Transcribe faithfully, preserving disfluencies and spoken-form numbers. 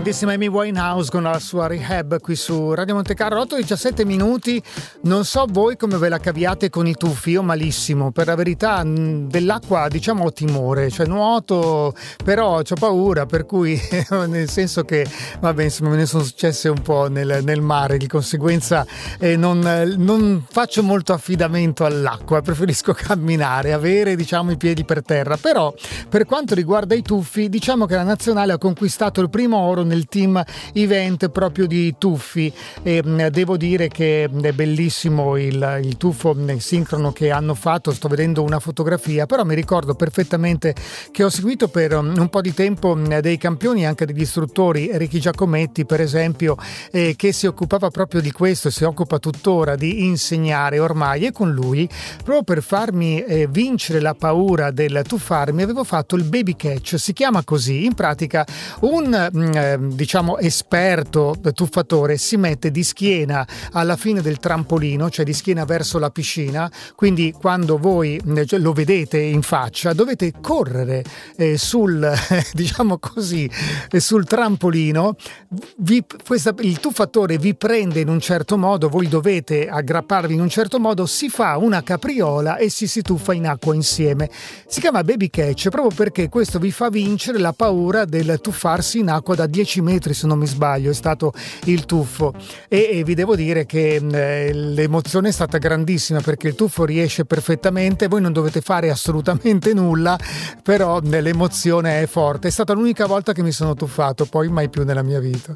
grandissima Amy Winehouse con la sua Rehab qui su Radio Monte Carlo. otto e diciassette minuti. Non so voi come ve la caviate con i tuffi, io malissimo. Per la verità dell'acqua diciamo ho timore, cioè nuoto però ho paura, per cui nel senso che vabbè insomma me ne sono successe un po' nel, nel mare, di conseguenza eh, non, non faccio molto affidamento all'acqua, preferisco camminare, avere diciamo i piedi per terra. Però per quanto riguarda i tuffi, diciamo che la nazionale ha conquistato il primo oro nel team event proprio di tuffi e mh, devo dire che è bellissimo il, il tuffo sincrono che hanno fatto. Sto vedendo una fotografia, però mi ricordo perfettamente che ho seguito per um, un po' di tempo um, dei campioni, anche degli istruttori, Ricky Giacometti per esempio, eh, che si occupava proprio di questo, si occupa tuttora di insegnare ormai, e con lui proprio per farmi eh, vincere la paura del tuffarmi avevo fatto il baby catch, si chiama così. In pratica un mh, diciamo esperto tuffatore si mette di schiena alla fine del trampolino, cioè di schiena verso la piscina, quindi quando voi cioè, lo vedete in faccia dovete correre eh, sul diciamo così eh, sul trampolino. Vi, questa, il tuffatore vi prende in un certo modo, voi dovete aggrapparvi in un certo modo, si fa una capriola e si si tuffa in acqua insieme. Si chiama baby catch proprio perché questo vi fa vincere la paura del tuffarsi in acqua da dieci metri, se non mi sbaglio è stato il tuffo, e, e vi devo dire che eh, l'emozione è stata grandissima perché il tuffo riesce perfettamente, voi non dovete fare assolutamente nulla, però eh, l'emozione è forte. È stata l'unica volta che mi sono tuffato, poi mai più nella mia vita.